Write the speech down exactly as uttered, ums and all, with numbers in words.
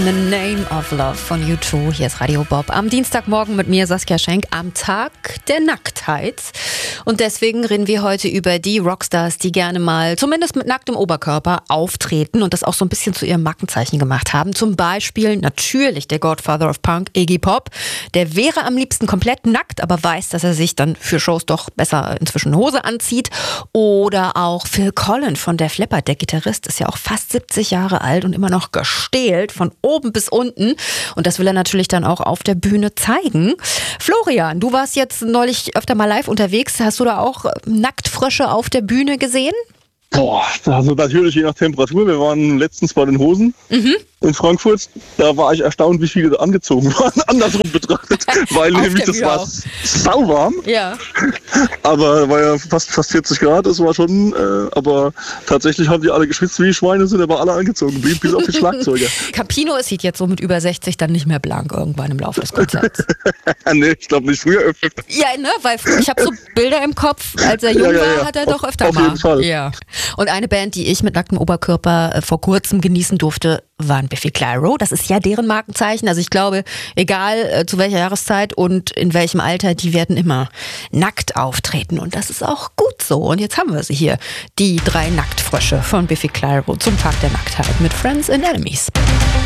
the Name of Love von U zwei. Hier ist Radio Bob. Am Dienstagmorgen mit mir, Saskia Schenk, am Tag der Nacktheit. Und deswegen reden wir heute über die Rockstars, die gerne mal, zumindest mit nacktem Oberkörper, auftreten und das auch so ein bisschen zu ihrem Markenzeichen gemacht haben. Zum Beispiel natürlich der Godfather of Punk, Iggy Pop. Der wäre am liebsten komplett nackt, aber weiß, dass er sich dann für Shows doch besser inzwischen eine Hose anzieht. Oder auch Phil Collins von Def Leppard, der Gitarrist, ist ja auch fast siebzig Jahre alt und immer noch gestählt, von oben bis unten. Und das will er natürlich dann auch auf der Bühne zeigen. Florian, du warst jetzt neulich öfter mal live unterwegs. Hast du da auch Nacktfrösche auf der Bühne gesehen? Boah, also natürlich je nach Temperatur. Wir waren letztens bei den Hosen mhm. in Frankfurt. Da war ich erstaunt, wie viele angezogen waren, andersrum betrachtet, weil nämlich das war sauwarm. Ja. Aber war ja fast, fast vierzig Grad, das war schon, äh, aber tatsächlich haben die alle geschwitzt wie Schweine, sind aber alle angezogen, blieb bis auf die Schlagzeuger. Campino sieht jetzt so mit über sechzig dann nicht mehr blank irgendwann im Laufe des Konzerts. Nee, ich glaube nicht, früher öfter. Ja, ne, weil ich habe so Bilder im Kopf, als er jung ja, ja, war, ja. hat er doch auf, öfter auf mal. Jeden Fall. Ja. Und eine Band, die ich mit nacktem Oberkörper äh, vor kurzem genießen durfte, waren Biffy Clyro. Das ist ja deren Markenzeichen. Also ich glaube, egal äh, zu welcher Jahreszeit und in welchem Alter, die werden immer nackt auftreten. Und das ist auch gut so. Und jetzt haben wir sie hier. Die drei Nacktfrösche von Biffy Clyro zum Tag der Nacktheit mit Friends and Enemies.